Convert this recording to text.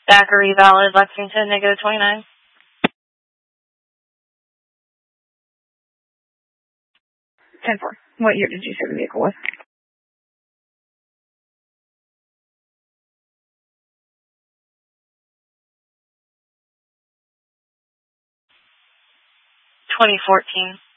Zachary Valid, Lexington, negative 29. What year did you say the vehicle was? 2014.